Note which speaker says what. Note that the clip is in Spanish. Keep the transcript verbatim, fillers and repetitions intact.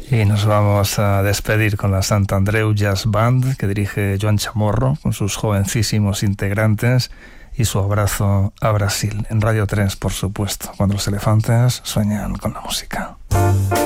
Speaker 1: Y nos vamos a despedir con la Sant Andreu Jazz Band, que dirige Joan Chamorro, con sus jovencísimos integrantes, y su abrazo a Brasil, en Radio tres, por supuesto, cuando los elefantes sueñan con la música.